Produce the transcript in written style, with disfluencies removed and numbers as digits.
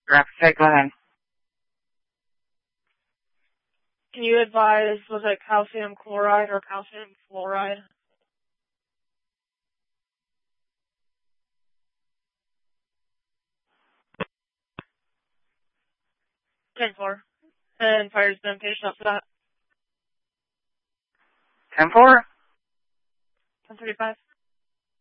Okay, go ahead. Can you advise, was it calcium chloride or calcium fluoride? 10-4. And fire's been finished up for that. 10-4? 10:35.